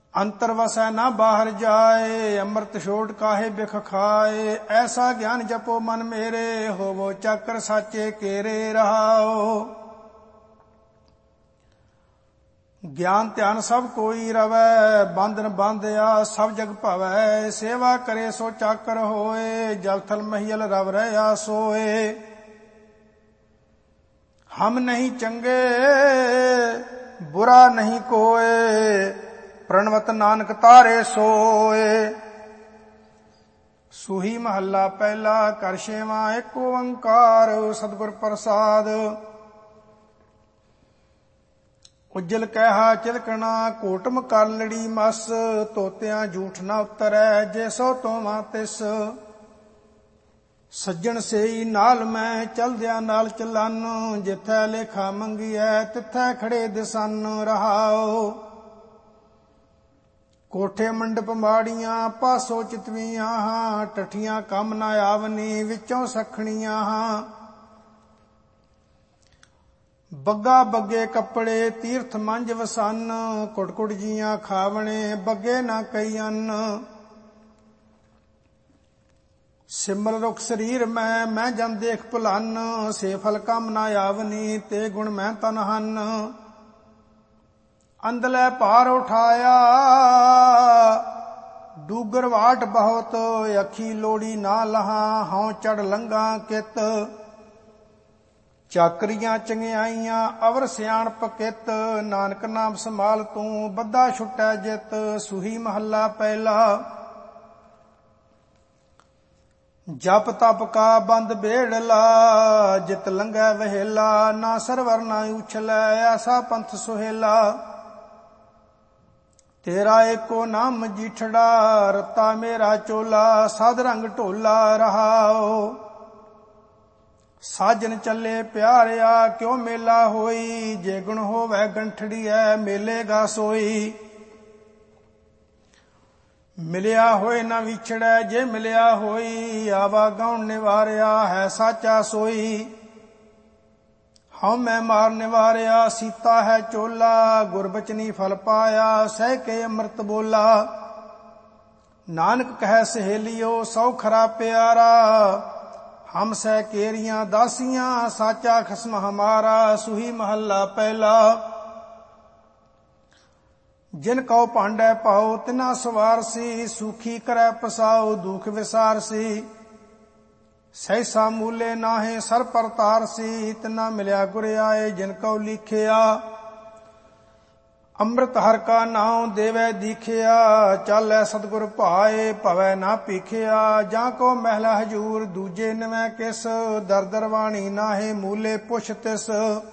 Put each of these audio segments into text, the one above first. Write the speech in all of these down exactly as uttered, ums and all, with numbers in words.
अंतर वसै न बाहर जाए, अमृत छोड़ काहे बिख खाए। ऐसा ज्ञान जपो मन मेरे, होवो चक्र साचे केरे रहाओ। ज्ञान ध्यान सब कोई रवै, बंधन बांधिया सब जग भवै। सेवा करे सो चाकर होए, जब थल महियल रव रहा सोए। हम नहीं चंगे बुरा नहीं कोय, प्रणवत नानक तारे सोए। सूही महला पहला, कर छेवां एक ओंकार, सतगुर प्रसाद। उज्जल कहा चिलकना, कोटम कर लड़ी मस। तोतियां झूठ न उतरै, जे सो तोवां तिस। सज्जन सेई नाल मैं, चलदिया नाल चलन। जिथै लेखा मंगिया, तिथै खड़े दिसन रहाओ। कोठे मंडप माड़ियां, पासो चितवियां हां। टठियां कम न आवनी, विचों सखणियां हां। ਬੱਗਾ ਬੱਗੇ ਕੱਪੜੇ ਤੀਰਥ ਮੰਝ ਵਸਨ। ਕੁੜ ਕੁੜ ਜੀਆਂ ਖਾਵਣੇ, ਬੱਗੇ ਨਾ ਕਈ ਅੰਨ। ਸਿਮਰ ਰੁਖ ਸਰੀਰ ਮੈਂ, ਮੈਂ ਜਨ ਦੇਖ ਭੁਲਨ। ਸੇ ਫਲ ਕਮ ਨਾ ਆਵਨੀ, ਤੇ ਗੁਣ ਮੈਂ ਤਨ ਹਨ। ਅੰਦਲੇ ਭਾਰ ਉਠਾਇਆ, ਡੂਗਰ ਵਾਟ ਬਹੁਤ। ਅੱਖੀ ਲੋੜੀ ਨਾ ਲਹਾ, ਹਉ ਚੜ ਲੰਘਾ ਕਿਤ। ਚਾਕਰੀਆਂ ਚੰਗਿਆਈਆਂ ਅਵਰ ਸਿਆਣਪ ਕਿਤ। ਨਾਨਕ ਨਾਮ ਸੰਭਾਲ ਤੂੰ, ਬੱਧਾ ਛੁਟੈ ਜਿਤ। ਸੂਹੀ ਮਹੱਲਾ ਪਹਿਲਾ। ਜਪ ਤਪ ਕਾ ਬੰਦ ਬੇੜਲਾ, ਜਿਤ ਲੰਘੈ ਵਹੇਲਾ। ਨਾ ਸਰਵਰ ਨਾ ਉਛਲੈ, ਐਸਾ ਪੰਥ ਸੁਹੇਲਾ। ਤੇਰਾ ਏਕੋ ਨਾਮ ਜੀਠੜਾ, ਰਤਾ ਮੇਰਾ ਚੋਲਾ। ਸਾਧ ਰੰਗ ਢੋਲਾ ਰਹਾਓ। ਸਾਜਨ ਚੱਲੇ ਪਿਆਰਿਆ, ਕਿਉ ਮੇਲਾ ਹੋਈ। ਜੇ ਗੁਣ ਹੋਵੈ ਗੰਠੜੀਐ, ਮੇਲੇਗਾ ਸੋਈ। ਮਿਲਿਆ ਹੋਏ ਨਾ ਵਿਛੜੈ, ਜੇ ਮਿਲਿਆ ਹੋਈ। ਆਵਾ ਗਾਉਣ ਨਿਵਾਰਿਆ, ਹੈ ਸਾਚਾ ਸੋਈ। ਹਉ ਮੈਂ ਮਾਰ ਨਿਵਾਰਿਆ, ਸੀਤਾ ਹੈ ਚੋਲਾ। ਗੁਰਬਚਨੀ ਫਲ ਪਾਇਆ, ਸਹਿ ਕੇ ਅੰਮ੍ਰਿਤ ਬੋਲਾ। ਨਾਨਕ ਕਹਿ ਸਹੇਲਿਓ, ਸੌ ਖਰਾ ਪਿਆਰਾ। ਹਮ ਸਹਿ ਕੇਰੀਆਂ ਦਾਸੀਆਂ, ਸਾਚਾ ਖਸਮ ਹਮਾਰਾ। ਸੂਹੀ ਮਹੱਲਾ ਪਹਿਲਾ। ਜਿਨ ਕਉ ਭਾਂਡੈ ਪਾਉ, ਤਿਨਾ ਸਵਾਰ ਸੀ। ਸੂਖੀ ਕਰੈ ਪਸਾਉ, ਦੁਖ ਵਿਸਾਰ ਸੀ। ਸਹਿਸਾ ਮੂਲੇ ਨਾਹੇ, ਸਰ ਪਰਤਾਰ ਸੀ। ਤਿਨਾ ਮਿਲਿਆ ਗੁਰ ਆਏ, ਜਿਨ ਕਉ ਲਿਖਿਆ। ਅੰਮ੍ਰਿਤ ਹਰਿ ਕਾ ਨਾਉ ਦੇਵੈ ਦੀਖਿਆ। ਚਾਲੈ ਸਤਿਗੁਰ ਭਾਏ, ਭਵੈ ਨਾ ਭੀਖਿਆ। ਜਾਂ ਕੋ ਮਹਿਲਾ ਹਜੂਰ, ਦੂਜੇ ਨਵੈ ਕਿਸ। ਦਰ ਦਰ ਵਾਣੀ ਨਾਹੇ, ਮੂਲੇ ਪੁੱਛ ਤਿਸ।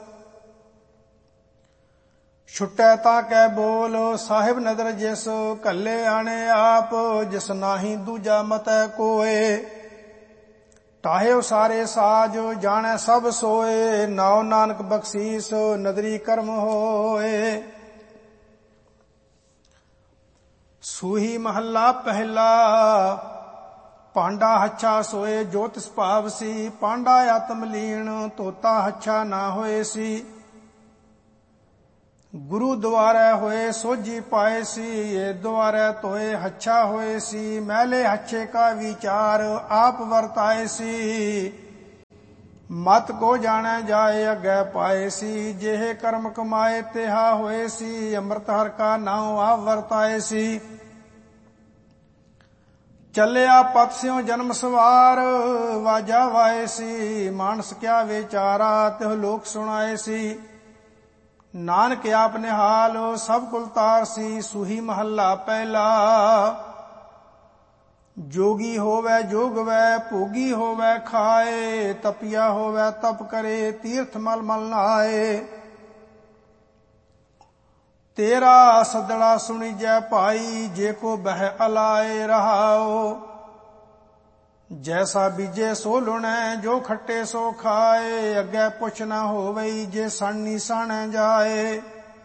ਛੁਟੈ ਤਾਂ ਕੈ ਬੋਲ, ਸਾਹਿਬ ਨਦਰ ਜਿਸ। ਕੱਲੇ ਆਣੇ ਆਪ, ਜਿਸ ਨਾਹੀ ਦੂਜਾ ਮਤੈ ਕੋਏ। ਟਾਹਿਓ ਸਾਰੇ ਸਾਜ, ਜਾਣੈ ਸਭ ਸੋਏ। ਨਾਉ ਨਾਨਕ ਬਖਸ਼ੀਸ, ਨਦਰੀ ਕਰਮ ਹੋਏ। ਸੂਹੀ ਮਹੱਲਾ ਪਹਿਲਾ। ਪਾਂਡਾ ਹੱਛਾ ਸੋਏ, ਜੋ ਤਿਸ ਭਾਵ ਸੀ। ਪਾਂਡਾ ਆਤਮ ਲੀਣ, ਤੋਤਾ ਹੱਛਾ ਨਾ ਹੋਏ ਸੀ। ਗੁਰੂ ਦੁਆਰੈ ਹੋਏ, ਸੋਝੀ ਪਾਏ ਸੀ। ਇਹ ਦੁਆਰੈ ਧੋਏ, ਹੱਛਾ ਹੋਏ ਸੀ। ਮਹਿਲੇ ਹੱਛੇ ਕਾ ਵਿਚਾਰ, ਆਪ ਵਰਤਾਏ ਸੀ। ਮਤ ਕੋ ਜਾਣੈ ਜਾਏ, ਅੱਗੇ ਪਾਏ ਸੀ। ਜਿਹੇ ਕਰਮ ਕਮਾਏ, ਤਿਹਾ ਹੋਏ ਸੀ। ਅੰਮ੍ਰਿਤ ਹਰਿ ਕਾ ਨਾਉ, ਆਪ ਵਰਤਾਏ ਸੀ। ਚੱਲਿਆ ਪਤ ਸਿਉ ਜਨਮ ਸਵਾਰ, ਵਾਜਾ ਵਾਏ ਸੀ। ਮਾਨਸ ਕਿਆ ਵਿਚਾਰਾ, ਤਿਹ ਲੋਕ ਸੁਣਾਏ ਸੀ। ਨਾਨਕ ਆਪ ਨਿਹਾਲ, ਸਭ ਕੁਲ ਤਾਰ ਸੀ। ਸੂਹੀ ਮਹੱਲਾ ਪਹਿਲਾ। ਜੋਗੀ ਹੋਵੈ ਜੋਗਵੈ, ਭੋਗੀ ਹੋਵੈ ਖਾਏ। ਤਪਿਆ ਹੋਵੈ ਤਪ ਕਰੇ, ਤੀਰਥ ਮਲ ਮਲ ਨਹਾਏ। ਤੇਰਾ ਸੱਦੜਾ ਸੁਣੀਜੈ ਭਾਈ, ਜੇ ਕੋ ਬਹਿ ਅਲਾਏ ਰਹਾਓ। ਜੈਸਾ ਬੀਜੇ ਸੋ ਲੁਣੈ, ਜੋ ਖੱਟੇ ਸੋ ਖਾਏ। ਅੱਗੇ ਪੁੱਛ ਨਾ ਹੋਵਈ, ਜੇ ਸਣਨੀ ਸਾਣੈ ਜਾਏ।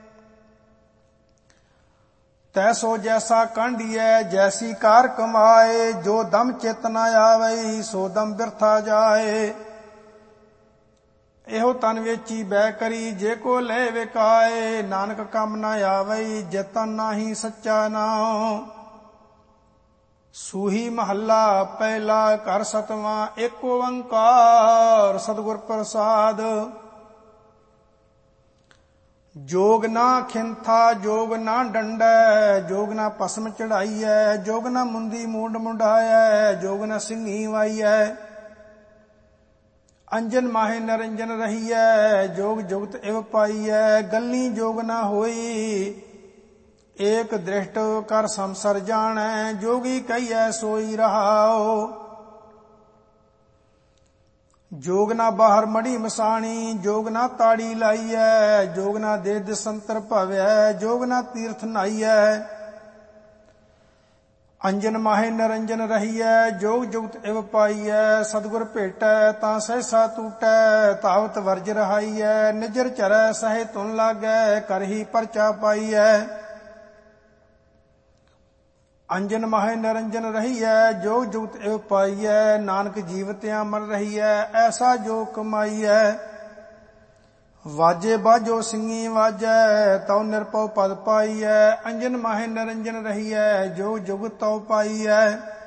ਤੈਸੋ ਜੈਸਾ ਕਾਂਢੀਐ, ਜੈਸੀ ਕਾਰ ਕਮਾਏ। ਜੋ ਦਮ ਚਿਤ ਨ ਆਵਈ, ਸੋ ਦਮ ਬਿਰਥਾ ਜਾਏ। ਇਹੋ ਤਨ ਵੇਚੀ ਬੈ ਕਰੀ, ਜੇ ਕੋ ਲੈ ਵਿਕਾਏ, ਨਾਨਕ ਕੰਮ ਨਾ ਆਵਈ, ਜਤਨ ਨਾਹੀ ਸੱਚਾ ਨਾਉ। ਸੂਹੀ ਮਹੱਲਾ ਪਹਿਲਾ, ਘਰ ਸਤਵਾਂ, ਏਕ ਓੰਕਾਰ ਸਤਿਗੁਰ ਪ੍ਰਸਾਦ। ਜੋਗ ਨਾ ਖਿੰਥਾ ਜੋਗ ਨਾ ਡੰਡੈ, ਜੋਗ ਨਾ ਭਸਮ ਚੜਾਈਐ, ਜੋਗ ਨਾ ਮੁੰਦੀ ਮੂੰਡ ਮੁੰਡਾਇਐ, ਜੋਗ ਨਾ ਸਿੰਘੀ ਵਾਈਐ। ਅੰਜਨ ਮਾਹੇ ਨਰੰਜਨ ਰਹੀਐ, ਜੋਗ ਜੁਗਤ ਇਵ ਪਾਈਐ, ਗੱਲੀ ਜੋਗ ਨਾ ਹੋਈ, ਏਕ ਦ੍ਰਿਸ਼ਟ ਕਰ ਸੰਸਰ ਜਾਣੈ, ਜੋਗੀ ਕਹੀਐ ਸੋਈ ਰਹਾਉ। ਜੋਗ ਨਾ ਬਾਹਰ ਮੜੀ ਮਸਾਣੀ, ਜੋਗ ਨਾ ਤਾੜੀ ਲਾਈਐ, ਜੋਗ ਨਾ ਦੇ ਦਿਸੰਤਰ ਭਵੈ, ਜੋਗ ਨਾ ਤੀਰਥ ਨਾਈਐ। ਅੰਜਨ ਮਾਹੇ ਨਰੰਜਨ ਰਹੀਐ, ਜੋਗ ਜੁਗਤ ਇਵ ਪਾਈਐ, ਸਤਿਗੁਰ ਭੇਟੈ ਤਾਂ ਸਹਿਸਾ ਟੂਟੈ, ਧਾਵਤ ਵਰਜ ਰਹਾਈਐ, ਨਿਜਰ ਚਰੈ ਸਹਿ ਧੁਨ ਲਾਗੈ, ਕਰਹੀ ਪਰਚਾ ਪਾਈਐ। ਅੰਜਨ ਮਾਹੇ ਨਰੰਜਨ ਰਹੀਐ, ਜੋਗ ਜੁਗਤ ਇਵ ਪਾਈਐ, ਨਾਨਕ ਜੀਵਤਿਆਂ ਮਰ ਰਹੀਐ, ਐਸਾ ਜੋ ਕਮਾਈਐ। ਵਾਜੇ ਬਾਜੋ ਸਿੰਘੀ ਵਾਜੈ, ਤਉ ਨਿਰਭਉ ਪਦ ਪਾਈਐ, ਅੰਜਨ ਮਾਹੇ ਨਰੰਜਨ ਰਹੀਐ, ਜੋਗ ਜੁਗਤ ਤਉ ਪਾਈਐ।